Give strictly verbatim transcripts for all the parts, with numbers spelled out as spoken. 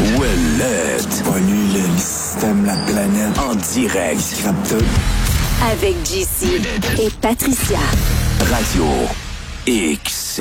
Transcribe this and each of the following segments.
Ouellette. Pollue le système, la planète. En direct. Scrape tout. Avec J C et Patricia. Radio X.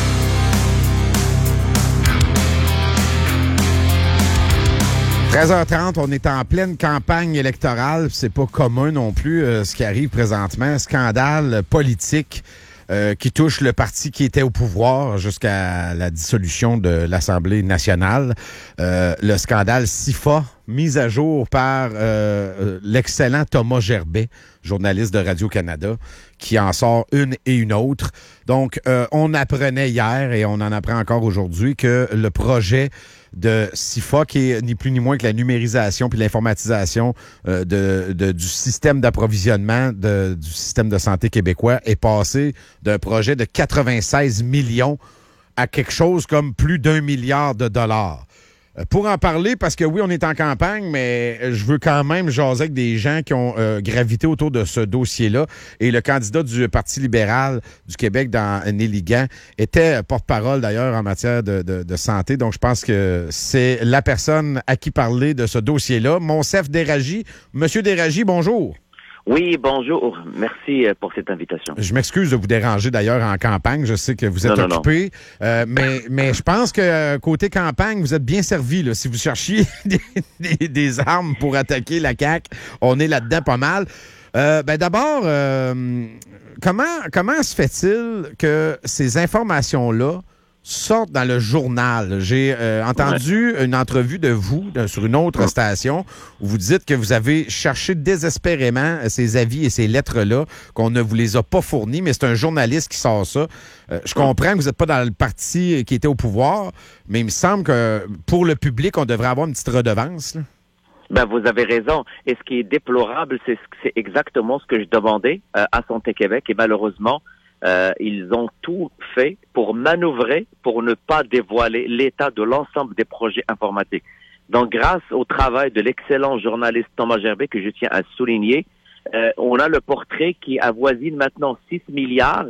treize heures trente, on est en pleine campagne électorale. C'est pas commun non plus euh, ce qui arrive présentement. Scandale politique euh, qui touche le parti qui était au pouvoir jusqu'à la dissolution de l'Assemblée nationale. Euh, le scandale SIFA, mis à jour par euh, l'excellent Thomas Gerbet, journaliste de Radio-Canada, qui en sort une et une autre. Donc, euh, on apprenait hier et on en apprend encore aujourd'hui que le projet de SIFA, qui est ni plus ni moins que la numérisation puis l'informatisation euh, de, de, du système d'approvisionnement de, du système de santé québécois, est passé d'un projet de quatre-vingt-seize millions à quelque chose comme plus d'un milliard de dollars. Pour en parler, parce que oui, on est en campagne, mais je veux quand même jaser avec des gens qui ont euh, gravité autour de ce dossier-là. Et le candidat du Parti libéral du Québec dans Néligan était porte-parole d'ailleurs en matière de, de, de santé. Donc, je pense que c'est la personne à qui parler de ce dossier-là. Monsef Déragi. Monsieur Déragi, bonjour. Oui, bonjour. Merci pour cette invitation. Je m'excuse de vous déranger d'ailleurs en campagne. Je sais que vous êtes non, non, occupé. Non. Euh, mais, mais je pense que côté campagne, vous êtes bien servi. Là. Si vous cherchiez des, des, des armes pour attaquer la C A Q, on est là-dedans pas mal. Euh, ben d'abord, euh, comment, comment se fait-il que ces informations-là sortent dans le journal? J'ai euh, entendu ouais. une entrevue de vous de, sur une autre ouais. station où vous dites que vous avez cherché désespérément ces avis et ces lettres-là, qu'on ne vous les a pas fournis, mais c'est un journaliste qui sort ça. Euh, je comprends que vous n'êtes pas dans le parti qui était au pouvoir, mais il me semble que pour le public, on devrait avoir une petite redevance. Là. Ben, vous avez raison. Et ce qui est déplorable, c'est, c'est exactement ce que je demandais euh, à Santé Québec. Et malheureusement, Euh, ils ont tout fait pour manœuvrer, pour ne pas dévoiler l'état de l'ensemble des projets informatiques. Donc, grâce au travail de l'excellent journaliste Thomas Gerbet, que je tiens à souligner, euh, on a le portrait qui avoisine maintenant six milliards.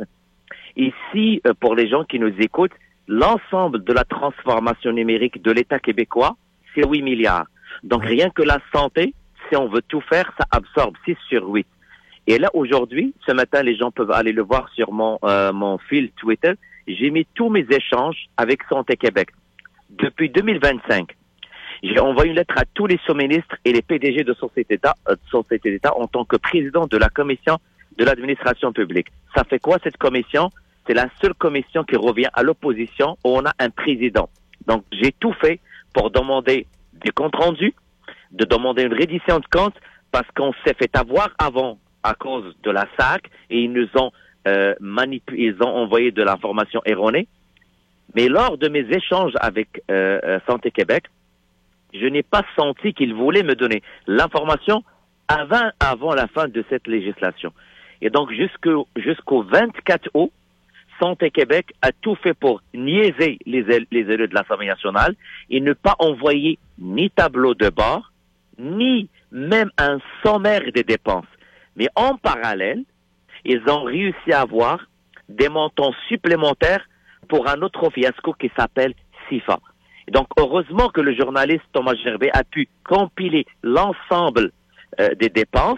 Ici, euh, pour les gens qui nous écoutent, l'ensemble de la transformation numérique de l'État québécois, c'est huit milliards. Donc, rien que la santé, si on veut tout faire, ça absorbe six sur huit. Et là, aujourd'hui, ce matin, les gens peuvent aller le voir sur mon, euh, mon fil Twitter. J'ai mis tous mes échanges avec Santé Québec. Depuis deux mille vingt-cinq, j'ai envoyé une lettre à tous les sous-ministres et les P D G de Société d'État, euh, de Société d'État en tant que président de la commission de l'administration publique. Ça fait quoi, cette commission? C'est la seule commission qui revient à l'opposition où on a un président. Donc, j'ai tout fait pour demander des comptes rendus, de demander une reddition de comptes, parce qu'on s'est fait avoir avant à cause de la S A C, et ils nous ont euh, manipulé, ils ont envoyé de l'information erronée. Mais lors de mes échanges avec euh, Santé Québec, je n'ai pas senti qu'ils voulaient me donner l'information avant, avant la fin de cette législation. Et donc, jusqu'au, jusqu'au vingt-quatre août, Santé Québec a tout fait pour niaiser les, les élus de l'Assemblée nationale et ne pas envoyer ni tableau de bord, ni même un sommaire des dépenses. Mais en parallèle, ils ont réussi à avoir des montants supplémentaires pour un autre fiasco qui s'appelle SIFA. Et donc, heureusement que le journaliste Thomas Gerbet a pu compiler l'ensemble euh, des dépenses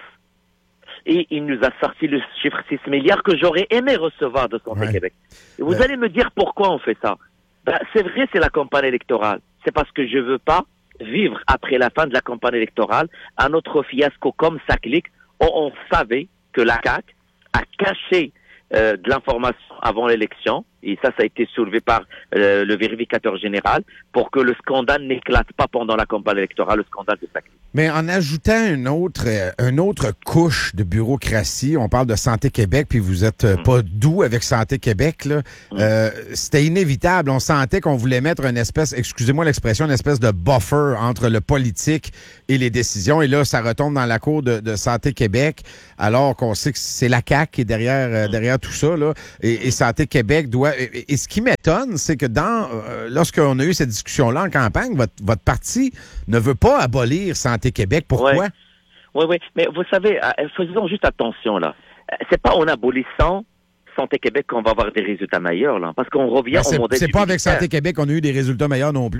et il nous a sorti le chiffre six milliards que j'aurais aimé recevoir de Santé ouais. Québec. Et vous ouais. allez me dire pourquoi on fait ça. Ben, c'est vrai, c'est la campagne électorale. C'est parce que je veux pas vivre après la fin de la campagne électorale un autre fiasco comme Saclic, où on savait que la C A Q a caché euh, de l'information avant l'élection, et ça, ça a été soulevé par euh, le vérificateur général, pour que le scandale n'éclate pas pendant la campagne électorale, le scandale de Saclic. Mais en ajoutant une autre, euh, une autre couche de bureaucratie, on parle de Santé Québec, puis vous êtes euh, mmh. pas doux avec Santé Québec, là. Mmh. Euh, c'était inévitable. On sentait qu'on voulait mettre une espèce, excusez-moi l'expression, une espèce de buffer entre le politique et les décisions. Et là, ça retombe dans la cour de, de Santé Québec, alors qu'on sait que c'est la C A Q qui est derrière, euh, derrière tout ça, là. Et, et Santé Québec doit... Et, et ce qui m'étonne, c'est que dans euh, lorsqu'on a eu cette discussion-là en campagne, votre, votre parti ne veut pas abolir Santé Québec. Pourquoi? Oui, oui, ouais. Mais vous savez, euh, faisons juste attention, là. C'est pas en abolissant Santé Québec qu'on va avoir des résultats meilleurs, là. Parce qu'on revient ben, au modèle C'est du pas avec militaire. Santé Québec qu'on a eu des résultats meilleurs non plus, là.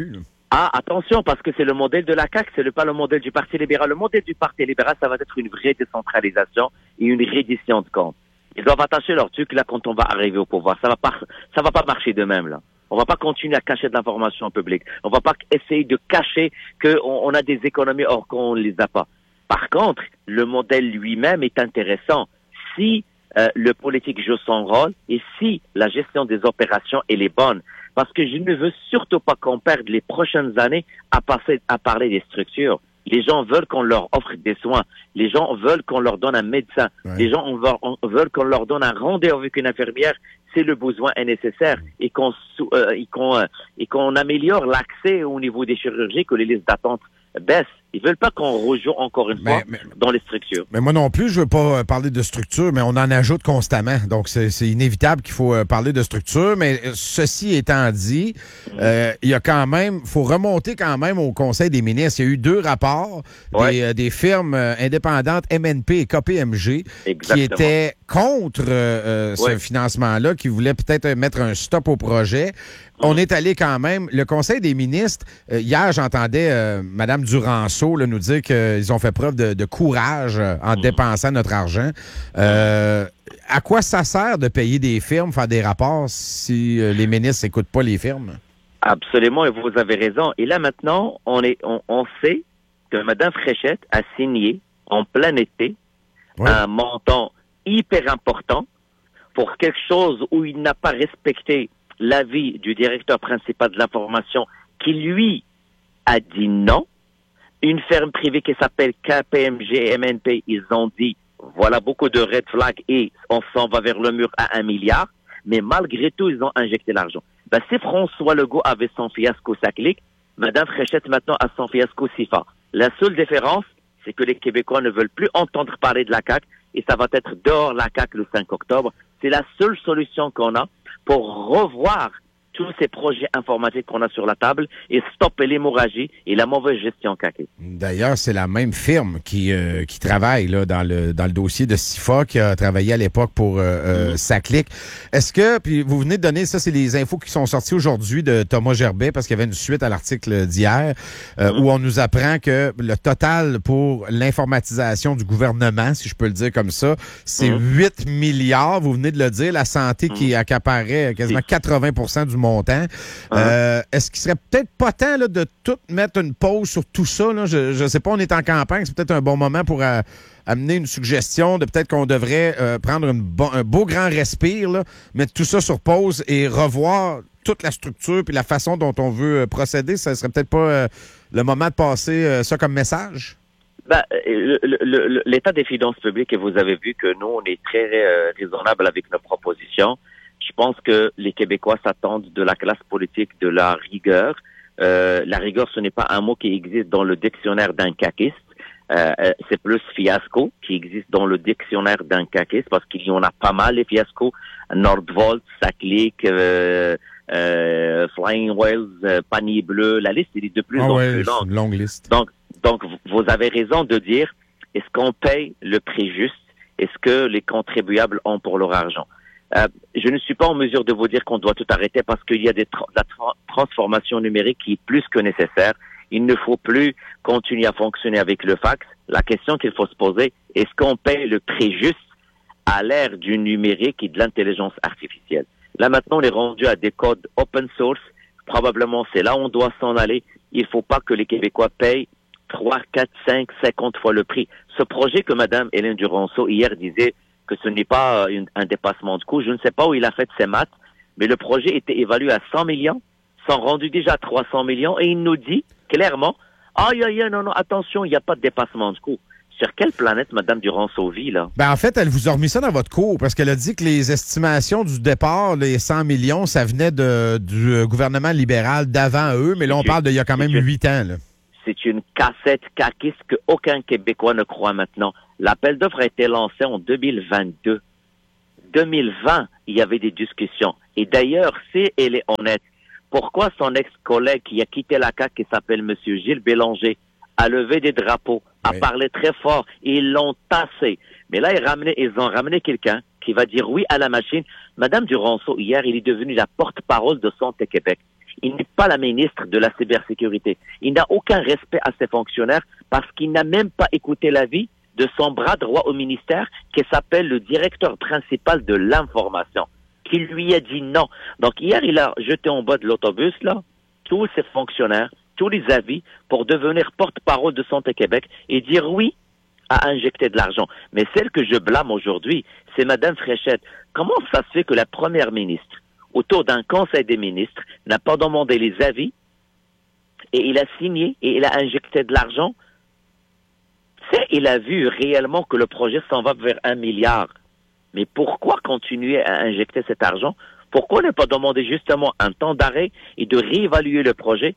Ah, attention, parce que c'est le modèle de la C A Q, c'est le, pas le modèle du Parti libéral. Le modèle du Parti libéral, ça va être une vraie décentralisation et une reddition de comptes. Ils doivent attacher leur truc là quand on va arriver au pouvoir. Ça va pas, ça va pas marcher de même là. On va pas continuer à cacher de l'information au public. On va pas essayer de cacher qu'on on a des économies or qu'on les a pas. Par contre, le modèle lui-même est intéressant. Si euh, le politique joue son rôle et si la gestion des opérations elle est bonne. Parce que je ne veux surtout pas qu'on perde les prochaines années à, passer, à parler des structures. Les gens veulent qu'on leur offre des soins. Les gens veulent qu'on leur donne un médecin. Ouais. Les gens on veut, on veulent qu'on leur donne un rendez-vous avec une infirmière si le besoin est nécessaire et qu'on, euh, et qu'on, euh, et qu'on améliore l'accès au niveau des chirurgies, que les listes d'attente baissent. Ils veulent pas qu'on rejoue encore une fois mais, mais, dans les structures. Mais moi non plus, je veux pas parler de structure, mais on en ajoute constamment. Donc, c'est, c'est inévitable qu'il faut parler de structure. Mais ceci étant dit, mmh. euh, il y a quand même, faut remonter quand même au Conseil des ministres. Il y a eu deux rapports ouais. des, euh, des firmes indépendantes M N P et K P M G Exactement. Qui étaient contre euh, ce ouais. financement-là, qui voulaient peut-être mettre un stop au projet. On est allé quand même. Le Conseil des ministres, euh, hier, j'entendais euh, Mme Duranceau là, nous dire qu'ils ont fait preuve de, de courage euh, en mmh. dépensant notre argent. Euh, à quoi ça sert de payer des firmes, faire des rapports, si euh, les ministres n'écoutent pas les firmes? Absolument, et vous avez raison. Et là, maintenant, on, est, on, on sait que Mme Fréchette a signé en plein été ouais. un montant hyper important pour quelque chose où il n'a pas respecté l'avis du directeur principal de l'information qui, lui, a dit non. Une ferme privée qui s'appelle K P M G et M N P, ils ont dit, voilà beaucoup de red flags et on s'en va vers le mur à un milliard. Mais malgré tout, ils ont injecté l'argent. Ben, si François Legault avait son fiasco Saclic, Mme Fréchette maintenant a son fiasco SIFA. La seule différence, c'est que les Québécois ne veulent plus entendre parler de la C A Q et ça va être dehors la C A Q le cinq octobre. C'est la seule solution qu'on a pour revoir tous ces projets informatiques qu'on a sur la table et stopper l'hémorragie et la mauvaise gestion C A Q. D'ailleurs, c'est la même firme qui euh, qui travaille là dans le dans le dossier de SIFA qui a travaillé à l'époque pour euh, euh, mmh. Saclic. Est-ce que, puis vous venez de donner, ça c'est les infos qui sont sorties aujourd'hui de Thomas Gerbet parce qu'il y avait une suite à l'article d'hier euh, mmh. où on nous apprend que le total pour l'informatisation du gouvernement, si je peux le dire comme ça, c'est mmh. huit milliards. Vous venez de le dire, la santé mmh. qui accaparait quasiment quatre-vingts pour cent du montant. Uh-huh. Euh, est-ce qu'il serait peut-être pas temps là, de tout mettre une pause sur tout ça? Là? Je ne sais pas, on est en campagne, c'est peut-être un bon moment pour euh, amener une suggestion de peut-être qu'on devrait euh, prendre une bo- un beau grand respire, là, mettre tout ça sur pause et revoir toute la structure puis la façon dont on veut euh, procéder. Ça serait peut-être pas euh, le moment de passer euh, ça comme message? Ben, le, le, le, l'état des finances publiques, et vous avez vu que nous, on est très euh, raisonnable avec nos propositions. Je pense que les Québécois s'attendent de la classe politique de la rigueur. Euh, la rigueur, ce n'est pas un mot qui existe dans le dictionnaire d'un caquiste. Euh, c'est plus fiasco qui existe dans le dictionnaire d'un caquiste parce qu'il y en a pas mal, les fiascos. Nordvolt, Saclic, euh, euh, Flying Whales, euh, Panier Bleu. La liste est de plus ah en ouais, plus longue. Une longue liste. Donc, donc, vous avez raison de dire, est-ce qu'on paye le prix juste? Est-ce que les contribuables ont pour leur argent? Euh, je ne suis pas en mesure de vous dire qu'on doit tout arrêter parce qu'il y a des tra- la tra- transformation numérique qui est plus que nécessaire. Il ne faut plus continuer à fonctionner avec le fax. La question qu'il faut se poser, est-ce qu'on paye le prix juste à l'ère du numérique et de l'intelligence artificielle? Là, maintenant, on est rendu à des codes open source. Probablement, c'est là où on doit s'en aller. Il ne faut pas que les Québécois payent trois, quatre, cinq, cinquante fois le prix. Ce projet que Mme Hélène Duranceau hier disait que ce n'est pas une, un dépassement de coût. Je ne sais pas où il a fait ses maths, mais le projet était évalué à cent millions, sont rendus déjà à trois cents millions, et il nous dit clairement, ah, y a, y a, non, non, attention, il n'y a pas de dépassement de coût. Sur quelle planète Mme Duranceau vit, là? Ben, en fait, elle vous a remis ça dans votre cours, parce qu'elle a dit que les estimations du départ, les cent millions, ça venait de, du gouvernement libéral d'avant eux, mais là, on parle d'il y a quand même huit ans, là. C'est une cassette caquiste qu'aucun Québécois ne croit maintenant. L'appel d'offres a été lancé en deux mille vingt-deux. deux mille vingt, il y avait des discussions. Et d'ailleurs, si elle est honnête, pourquoi son ex-collègue qui a quitté la C A Q, qui s'appelle M. Gilles Bélanger, a levé des drapeaux, a oui. parlé très fort, et ils l'ont tassé. Mais là, ils, ramenaient, ils ont ramené quelqu'un qui va dire oui à la machine. Madame Duranceau, hier, il est devenu la porte-parole de Santé Québec. Il n'est pas la ministre de la cybersécurité. Il n'a aucun respect à ses fonctionnaires parce qu'il n'a même pas écouté l'avis de son bras droit au ministère qui s'appelle le directeur principal de l'information, qui lui a dit non. Donc hier, il a jeté en bas de l'autobus, là, tous ses fonctionnaires, tous les avis pour devenir porte-parole de Santé Québec et dire oui à injecter de l'argent. Mais celle que je blâme aujourd'hui, c'est Mme Fréchette. Comment ça se fait que la première ministre, autour d'un conseil des ministres, n'a pas demandé les avis et il a signé et il a injecté de l'argent? C'est, il a vu réellement que le projet s'en va vers un milliard. Mais pourquoi continuer à injecter cet argent? Pourquoi ne pas demander justement un temps d'arrêt et de réévaluer le projet?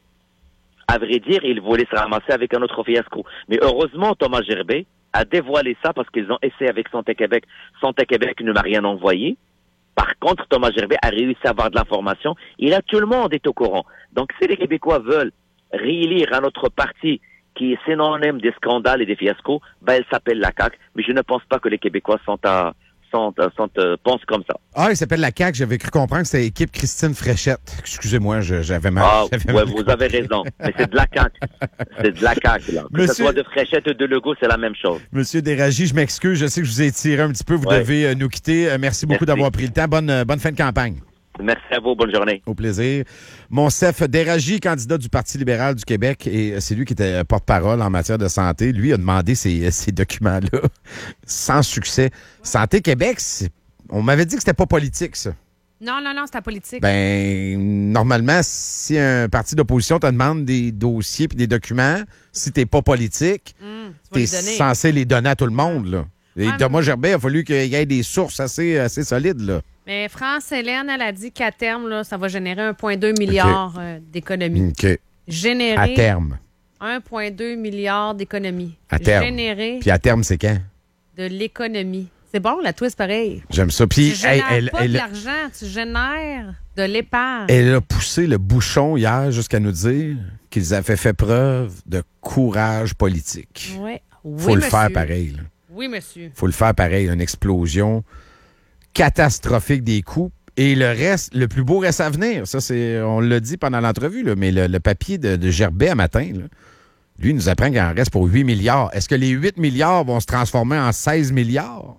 À vrai dire, il voulait se ramasser avec un autre fiasco. Mais heureusement, Thomas Gerbet a dévoilé ça parce qu'ils ont essayé avec Santé Québec. Santé Québec ne m'a rien envoyé. Par contre, Thomas Gerbet a réussi à avoir de l'information. Et là, tout le monde est au courant. Donc, si les Québécois veulent réélire un autre parti qui est synonyme des scandales et des fiascos, ben, elle s'appelle la C A Q. Mais je ne pense pas que les Québécois sont à... Sont, sont, euh, pensent comme ça. Ah, il s'appelle la C A Q. J'avais cru comprendre que c'était équipe Christine Fréchette. Excusez-moi, je, j'avais mal. Ah, j'avais ouais, mal. vous avez raison. Mais c'est de la C A Q. C'est de la C A Q, là. Que Monsieur... ce soit de Fréchette ou de Legault, c'est la même chose. Monsieur Déragi, je m'excuse. Je sais que je vous ai tiré un petit peu. Vous ouais. devez euh, nous quitter. Euh, merci beaucoup merci. d'avoir pris le temps. Bonne, euh, bonne fin de campagne. Merci à vous. Bonne journée. Au plaisir. Monsef Déragi, candidat du Parti libéral du Québec, et c'est lui qui était porte-parole en matière de santé. Lui a demandé ces, ces documents-là sans succès. Santé Québec, c'est... on m'avait dit que c'était pas politique, ça. Non, non, non, c'était politique. Ben, normalement, si un parti d'opposition te demande des dossiers puis des documents, si t'es pas politique, mmh, t'es censé les donner à tout le monde, là. Et ah, Thomas Gerbet, il a fallu qu'il y ait des sources assez, assez solides, là. Mais France-Hélène, elle a dit qu'à terme, là, ça va générer un virgule deux milliard okay. euh, d'économies. OK. Générer... À terme. un virgule deux milliard d'économies. À terme. Générer... Puis à terme, c'est quand? De l'économie. C'est bon, la twist, pareil. J'aime ça. Puis, tu génères elle, elle, pas elle, de l'argent, tu génères de l'épargne. Elle a poussé le bouchon hier jusqu'à nous dire qu'ils avaient fait preuve de courage politique. Ouais. Oui, faut le monsieur. faire pareil. Là. Oui, monsieur. faut le faire pareil. Une explosion catastrophique des coûts. Et le reste, le plus beau reste à venir. Ça, c'est, on l'a dit pendant l'entrevue, là, mais le, le papier de, de Gerbet à matin, là, lui, il nous apprend qu'il en reste pour huit milliards. Est-ce que les huit milliards vont se transformer en seize milliards?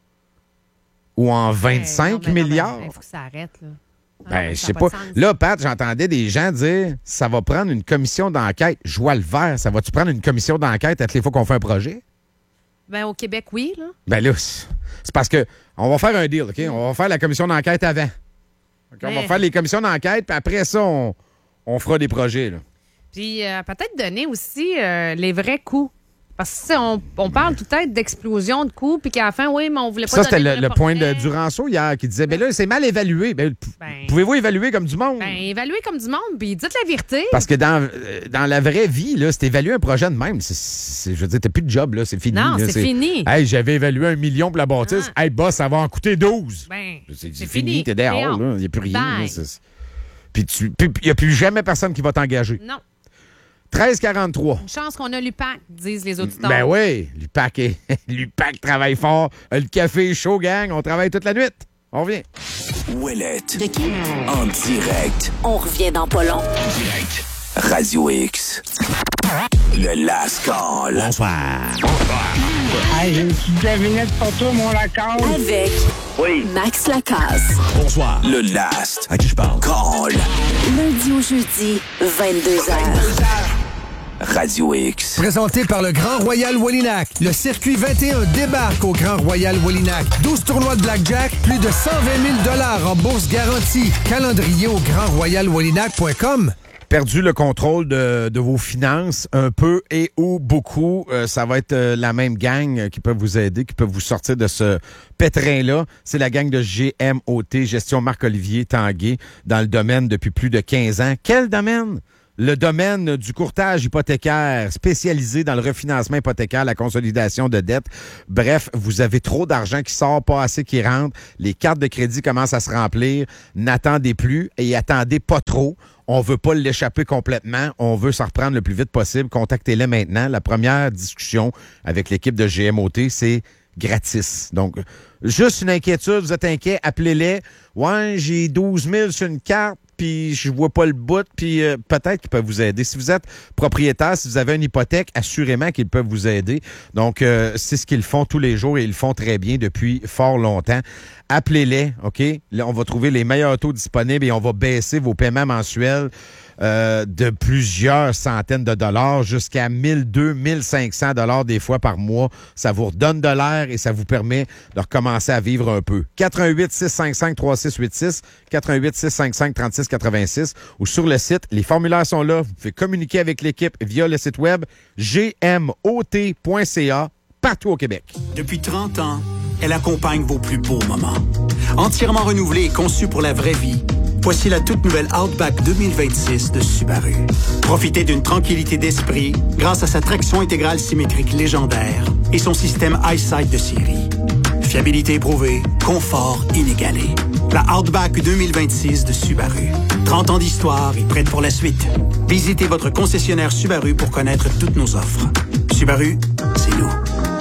Ou en vingt-cinq hey, non, milliards? Il faut que ça arrête, là. Ben, ah, je sais pas. pas là, Pat, j'entendais des gens dire ça va prendre une commission d'enquête. Je vois le vert. Ça va-tu prendre une commission d'enquête à toutes les fois qu'on fait un projet? Ben, au Québec, oui, là. Ben là, c'est parce que on va faire un deal, OK? On va faire la commission d'enquête avant. Okay? On va faire les commissions d'enquête, puis après ça, on, on fera des projets, là. Puis euh, peut-être donner aussi euh, les vrais coûts. Parce que on, on parle tout être d'explosion de coûts, puis qu'à la fin, oui, mais on voulait pas ça, c'était donner le, le point de Duranceau hier, qui disait, ben là, c'est mal évalué. Ben, ben, pouvez-vous évaluer comme du monde? Ben, évaluer comme du monde, puis dites la vérité. Parce que dans, dans la vraie vie, là, c'est évaluer un projet de même. C'est, c'est, je veux dire, t'as plus de job, là, c'est fini. Non, là, c'est, c'est fini. Hey, j'avais évalué un million pour la bâtisse. Ah. Hey, boss, ça va en coûter douze. Ben, c'est, c'est, c'est fini, fini. T'es dehors, là. Il n'y a plus rien. Là, puis il n'y a plus jamais personne qui va t'engager. Non. treize quarante-trois. Une chance qu'on a l'U P A C, disent les auditeurs. Ben oui, l'U P A C, est... l'U P A C travaille fort. Le café est chaud, gang. On travaille toute la nuit. On revient. Ouellette. De qui? En direct. On revient dans pas long. En direct. Radio X. Le Last Call. Bonsoir. Hey, j'ai une petite devinette pour toi, mon Lacasse. Avec oui. Max Lacasse. Bonsoir. Le Last. À qui je parle? Call. Lundi au jeudi, vingt-deux heures. Radio X. Présenté par le Grand Royal Wallinac. Le circuit vingt et un débarque au Grand Royal Wallinac. douze tournois de blackjack, plus de cent vingt mille dollars en bourse garantie. Calendrier au grand royal wallinac point com. Perdu le contrôle de, de vos finances un peu et ou beaucoup, euh, ça va être euh, la même gang euh, qui peut vous aider, qui peut vous sortir de ce pétrin-là. C'est la gang de G M O T, Gestion Marc-Olivier Tanguay, dans le domaine depuis plus de quinze ans. Quel domaine? Le domaine du courtage hypothécaire spécialisé dans le refinancement hypothécaire, la consolidation de dettes. Bref, vous avez trop d'argent qui sort, pas assez qui rentre. Les cartes de crédit commencent à se remplir. N'attendez plus et attendez pas trop. On veut pas l'échapper complètement. On veut s'en reprendre le plus vite possible. Contactez-les maintenant. La première discussion avec l'équipe de G M O T, c'est gratis. Donc, juste une inquiétude, vous êtes inquiet, appelez-les. Ouais, j'ai douze mille sur une carte. puis je vois pas le bout, puis euh, peut-être qu'ils peuvent vous aider. Si vous êtes propriétaire, si vous avez une hypothèque, assurément qu'ils peuvent vous aider. Donc, euh, c'est ce qu'ils font tous les jours et ils le font très bien depuis fort longtemps. Appelez-les, OK? Là, on va trouver les meilleurs taux disponibles et on va baisser vos paiements mensuels euh, de plusieurs centaines de dollars jusqu'à mille deux cents, mille cinq cents dollars des fois par mois. Ça vous redonne de l'air et ça vous permet de recommencer à vivre un peu. quatre un huit, six cinq cinq, trois six huit six, quatre un huit, six cinq cinq, trois six huit six ou sur le site. Les formulaires sont là. Vous pouvez communiquer avec l'équipe via le site web g m o t point c a partout au Québec. Depuis trente ans, elle accompagne vos plus beaux moments. Entièrement renouvelée et conçue pour la vraie vie, voici la toute nouvelle Outback deux mille vingt-six de Subaru. Profitez d'une tranquillité d'esprit grâce à sa traction intégrale symétrique légendaire et son système EyeSight de série. Fiabilité éprouvée, confort inégalé. La Outback deux mille vingt-six de Subaru. trente ans d'histoire et prête pour la suite. Visitez votre concessionnaire Subaru pour connaître toutes nos offres. Subaru, c'est nous.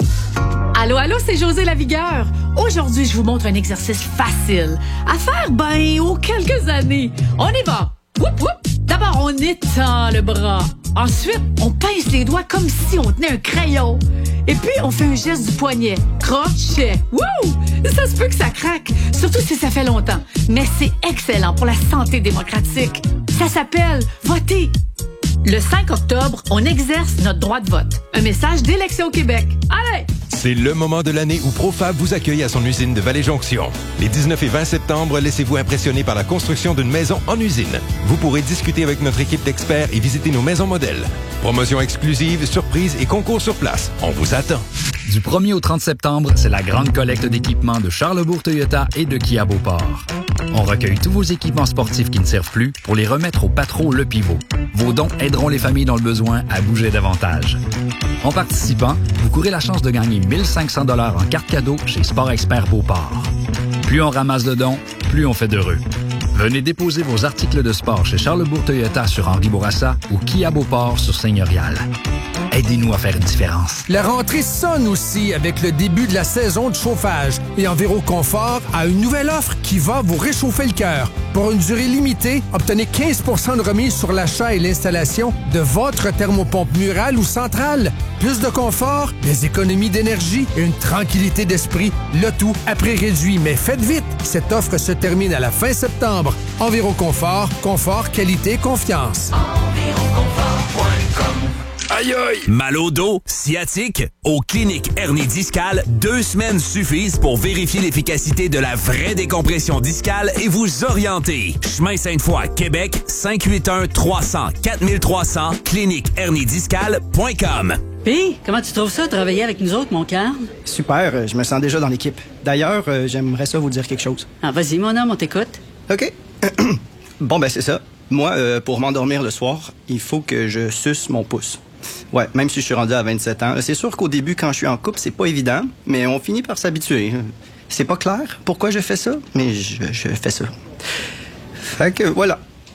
Allô, allô, c'est José Lavigueur. Aujourd'hui, je vous montre un exercice facile à faire, ben, aux quelques années. On y va. Whoop, whoop. D'abord, on étend le bras. Ensuite, on pince les doigts comme si on tenait un crayon. Et puis, on fait un geste du poignet. Crochet. Wouh! Ça se peut que ça craque, surtout si ça fait longtemps. Mais c'est excellent pour la santé démocratique. Ça s'appelle voter. Le cinq octobre, on exerce notre droit de vote. Un message d'Élection Québec. Allez! C'est le moment de l'année où Profab vous accueille à son usine de Vallée-Jonction. Les dix-neuf et vingt septembre, laissez-vous impressionner par la construction d'une maison en usine. Vous pourrez discuter avec notre équipe d'experts et visiter nos maisons modèles. Promotions exclusives, surprises et concours sur place. On vous attend. Du premier au trente septembre, c'est la grande collecte d'équipements de Charlesbourg Toyota et de Kia Beauport. On recueille tous vos équipements sportifs qui ne servent plus pour les remettre au Patro Le Pivot. Vos dons aideront les familles dans le besoin à bouger davantage. En participant, vous courez la chance de gagner mille cinq cents dollars en carte cadeau chez Sport Expert Beauport. Plus on ramasse de dons, plus on fait d'heureux. Venez déposer vos articles de sport chez Charlesbourg Toyota sur Henri Bourassa ou Kia Beauport sur Seigneurial. Aidez-nous à faire une différence. La rentrée sonne aussi avec le début de la saison de chauffage. Et Enviro Confort a une nouvelle offre qui va vous réchauffer le cœur. Pour une durée limitée, obtenez quinze pour cent de remise sur l'achat et l'installation de votre thermopompe murale ou centrale. Plus de confort, des économies d'énergie et une tranquillité d'esprit. Le tout à prix réduit. Mais faites vite, cette offre se termine à la fin septembre. Enviro Confort, confort, qualité, confiance. enviro confort point com. Aïe aïe! Mal au dos, sciatique? Au Clinique Hernie Discale, deux semaines suffisent pour vérifier l'efficacité de la vraie décompression discale et vous orienter. Chemin Sainte-Foy, Québec, cinq huit un, trois cents, quatre trois cents, clinique hernie discale point com. Pis, comment tu trouves ça, travailler avec nous autres, mon Carl? Super, euh, je me sens déjà dans l'équipe. D'ailleurs, euh, j'aimerais ça vous dire quelque chose. Ah, vas-y, mon homme, on t'écoute. OK. Bon, ben c'est ça. Moi, euh, pour m'endormir le soir, il faut que je suce mon pouce. Ouais, même si je suis rendu à vingt-sept ans. C'est sûr qu'au début, quand je suis en couple, c'est pas évident, mais on finit par s'habituer. C'est pas clair pourquoi je fais ça, mais je, je fais ça. Fait que voilà.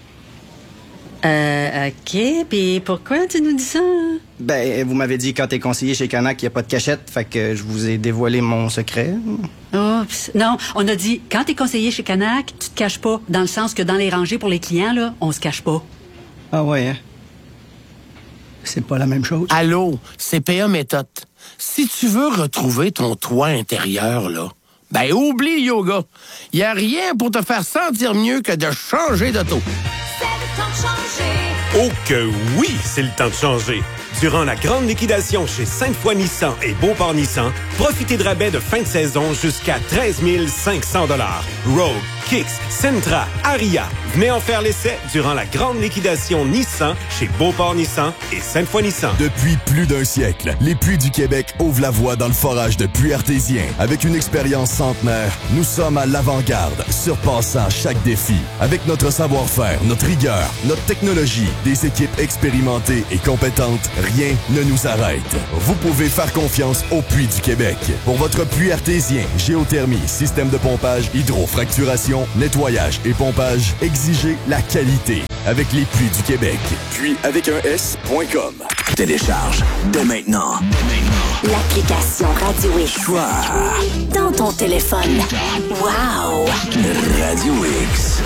Euh, OK. Puis pourquoi tu nous dis ça? Ben, vous m'avez dit quand t'es conseiller chez Canac qu'il n'y a pas de cachette, fait que je vous ai dévoilé mon secret. Oups. Non, on a dit, quand t'es conseiller chez Canac, tu te caches pas. Dans le sens que dans les rangées pour les clients, là, on se cache pas. Ah ouais, hein? C'est pas la même chose. Allô, C P A Méthode. Si tu veux retrouver ton toit intérieur, là, ben oublie le yoga. Y a rien pour te faire sentir mieux que de changer d'auto. C'est le temps de changer. Oh que oui, c'est le temps de changer. Durant la grande liquidation chez Sainte-Foy Nissan et Beauport Nissan, profitez de rabais de fin de saison jusqu'à treize mille cinq cents dollars. Rogue, Kicks, Sentra, Aria. Venez en faire l'essai durant la grande liquidation Nissan chez Beauport Nissan et Sainte-Foy Nissan. Depuis plus d'un siècle, les puits du Québec ouvrent la voie dans le forage de puits artésiens. Avec une expérience centenaire, nous sommes à l'avant-garde, surpassant chaque défi. Avec notre savoir-faire, notre rigueur, notre technologie, des équipes expérimentées et compétentes, rien ne nous arrête. Vous pouvez faire confiance aux Puits du Québec. Pour votre puits artésien, géothermie, système de pompage, hydrofracturation, nettoyage et pompage, exigez la qualité. Avec les Puits du Québec. Puis avec un S point com. Télécharge dès maintenant. L'application Radio X. Choix. Dans ton téléphone. Wow! Radio X.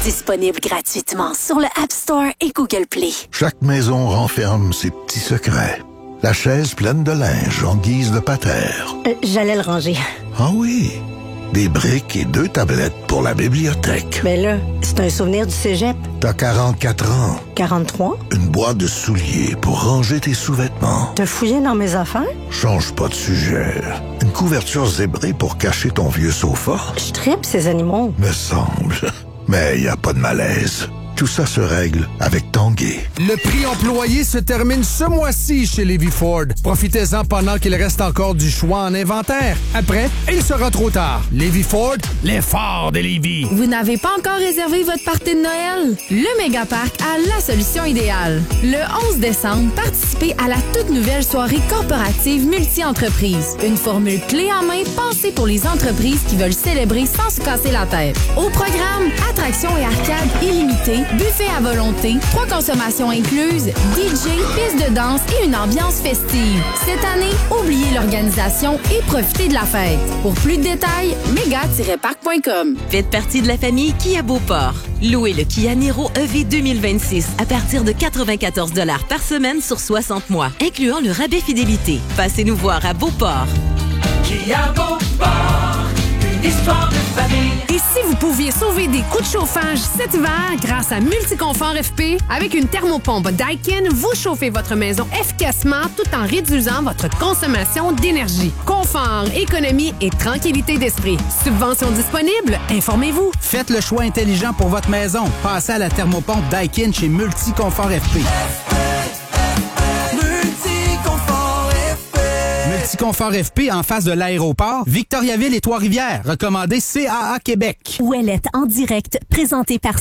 Disponible gratuitement sur le App Store et Google Play. Chaque maison renferme ses petits secrets. La chaise pleine de linge en guise de patère. Euh, j'allais le ranger. Ah oui, des briques et deux tablettes pour la bibliothèque. Mais là, c'est un souvenir du cégep. T'as quarante-quatre ans. quarante-trois? Une boîte de souliers pour ranger tes sous-vêtements. T'as fouillé dans mes affaires? Change pas de sujet. Une couverture zébrée pour cacher ton vieux sofa. Je tripe ces animaux. Me semble. Mais y a pas de malaise. Tout ça se règle avec Tanguay. Le prix employé se termine ce mois-ci chez Lévis Ford. Profitez-en pendant qu'il reste encore du choix en inventaire. Après, il sera trop tard. Lévis Ford, les forts de Lévis. Vous n'avez pas encore réservé votre party de Noël? Le Mégaparc a la solution idéale. Le onze décembre, participez à la toute nouvelle soirée corporative multi-entreprise. Une formule clé en main pensée pour les entreprises qui veulent célébrer sans se casser la tête. Au programme, attractions et arcades illimitées, buffet à volonté, trois consommations incluses, D J, piste de danse et une ambiance festive. Cette année, oubliez l'organisation et profitez de la fête. Pour plus de détails, méga tiret parc point com. Faites partie de la famille Kia Beauport. Louez le Kia Niro E V deux mille vingt-six à partir de quatre-vingt-quatorze dollars par semaine sur soixante mois, incluant le rabais fidélité. Passez nous voir à Beauport. Kia Beauport, une histoire de famille. Et si vous pouviez sauver des coûts de chauffage cet hiver grâce à Multiconfort F P, avec une thermopompe Daikin, vous chauffez votre maison efficacement tout en réduisant votre consommation d'énergie. Confort, économie et tranquillité d'esprit. Subvention disponible? Informez-vous. Faites le choix intelligent pour votre maison. Passez à la thermopompe Daikin chez Multiconfort F P. Multiconfort F P en face de l'aéroport, Victoriaville et Trois-Rivières. Recommandé C A A Québec. Ouellette en direct, présenté par